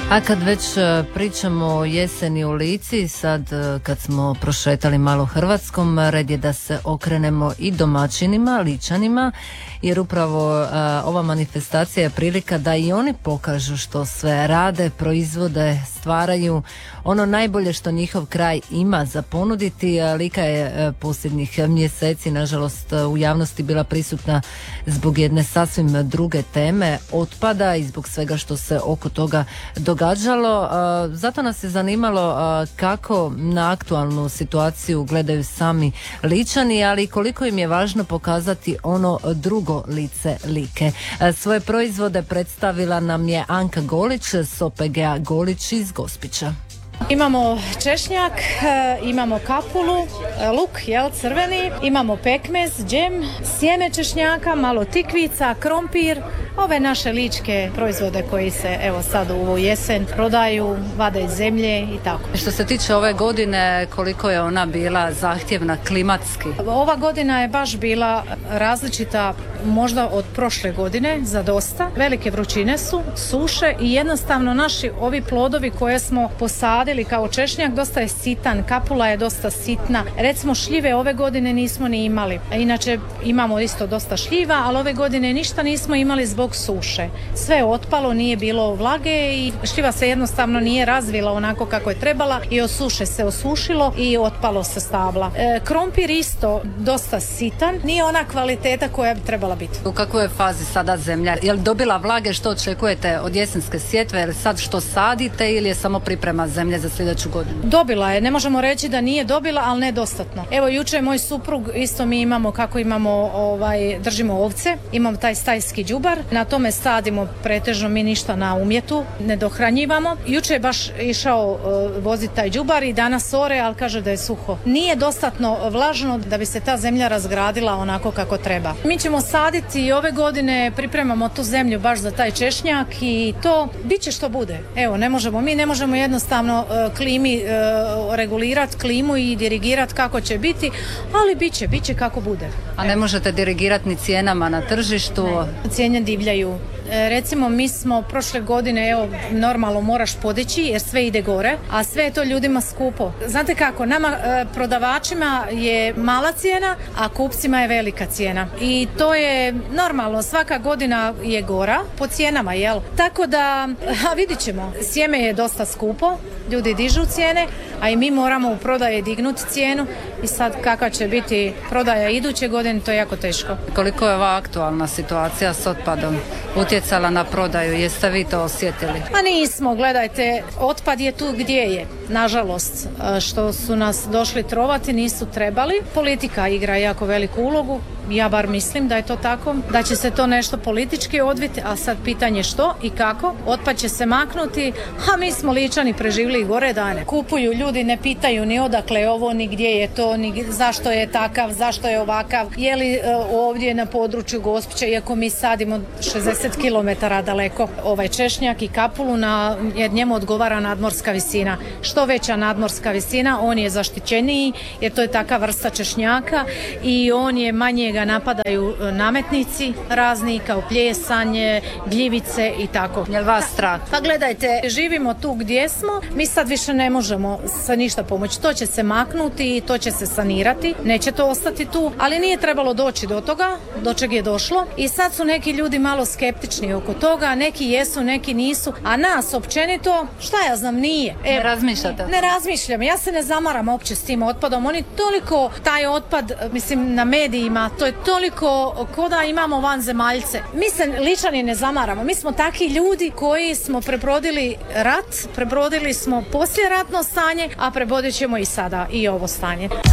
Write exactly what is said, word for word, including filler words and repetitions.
A kad već pričamo o jeseni u Lici, sad kad smo prošetali malo Hrvatskom, red je da se okrenemo i domaćinima, Ličanima, jer upravo a, ova manifestacija je prilika da i oni pokažu što sve rade, proizvode, stvaraju ono najbolje što njihov kraj ima za ponuditi. Lika je posljednjih mjeseci, nažalost, u javnosti bila prisutna zbog jedne sasvim druge teme, otpada, i zbog svega što se oko toga događalo. Zato nas je zanimalo kako na aktualnu situaciju gledaju sami Ličani, ali i koliko im je važno pokazati ono drugo lice Like. Svoje proizvode predstavila nam je Anka Golić s O P G-a Golić iz Gospića. Imamo češnjak, imamo kapulu, luk, jel, crveni, imamo pekmez, džem, sjeme češnjaka, malo tikvica, krompir, ove naše ličke proizvode koji se evo sad u ovu jesen prodaju, vade iz zemlje i tako. Što se tiče ove godine, koliko je ona bila zahtjevna klimatski? Ova godina je baš bila različita možda od prošle godine za dosta. Velike vrućine su, suše i jednostavno naši ovi plodovi koje smo posadili kao češnjak dosta je sitan, kapula je dosta sitna. Recimo šljive ove godine nismo ni imali. Inače imamo isto dosta šljiva, ali ove godine ništa nismo imali zbog suše. Sve je otpalo, nije bilo vlage i šljiva se jednostavno nije razvila onako kako je trebala i od suše se osušilo i otpalo se stabla. E, krompir isto dosta sitan, nije ona kvaliteta koja bi trebala biti. U kakvoj je fazi sada zemlja? Je li dobila vlage? Što očekujete od jesenske sjetve? Je li sad što sadite ili je samo priprema zemlje za sljedeću godinu? Dobila je, ne možemo reći da nije dobila, ali nedostatno. Evo jučer moj suprug, isto mi imamo kako imamo, ovaj, držimo ovce, imamo taj stajski đubar, na tome sadimo pretežno, mi ništa na umjetu ne dohranjivamo. Jučer je baš išao uh, voziti taj đubar i danas ore, ali kaže da je suho. Nije dostatno vlažno da bi se ta zemlja razgradila onako kako treba. Mi ćemo saditi i ove godine, pripremamo tu zemlju baš za taj češnjak i to bit će što bude. Evo, ne možemo, mi ne možemo jednostavno uh, klimi uh, regulirati klimu i dirigirati kako će biti, ali bit će, bit će kako bude. A ne možete dirigirati ni cijenama na tržištu? Ne, cijene divljaju. E, recimo mi smo prošle godine, evo, normalno moraš podići jer sve ide gore, a sve je to ljudima skupo. Znate kako, nama e, prodavačima je mala cijena, a kupcima je velika cijena. I to je normalno, svaka godina je gora po cijenama, jel? Tako da, a vidit ćemo, sjeme je dosta skupo, ljudi dižu cijene, a i mi moramo u prodaje dignuti cijenu i sad kakva će biti prodaja iduće godine, to je jako teško. Koliko je ova aktualna situacija s otpadom utjecala na prodaju? Jeste vi to osjetili? Pa nismo, gledajte, otpad je tu gdje je. Nažalost, što su nas došli trovati, nisu trebali. Politika igra jako veliku ulogu. Ja bar mislim da je to tako, da će se to nešto politički odviti, a sad pitanje što i kako. Otpad će se maknuti, a mi smo Ličani preživjeli gore dane. Kupuju ljudi, ne pitaju ni odakle je ovo, ni gdje je to, ni zašto je takav, zašto je ovakav, je li uh, ovdje na području Gospića, iako mi sadimo šezdeset kilometara daleko ovaj češnjak i kapulu, na, jer njemu odgovara nadmorska visina. Što veća nadmorska visina, on je zaštićeniji, jer to je taka vrsta češnjaka i on je manje ga napadaju nametnici razni kao pljesanje, gljivice i tako. Je li vas strah? Pa gledajte, živimo tu gdje smo, mi sad više ne možemo sa ništa pomoći. To će se maknuti i to će se sanirati, neće to ostati tu, ali nije trebalo doći do toga, do čeg je došlo i sad su neki ljudi malo skeptični oko toga, neki jesu, neki nisu, a nas općenito, šta ja znam, nije. E, ne razmišljate? Ne razmišljam, ja se ne zamaram uopće s tim otpadom, oni toliko, taj otpad, mislim na medijima, to je toliko ko da imamo vanzemaljce. Mi se Ličani ne zamaramo, mi smo taki ljudi koji smo prebrodili rat, prebrodili smo poslijeratno stanje, a prebrodit ćemo i sada i ovo stanje.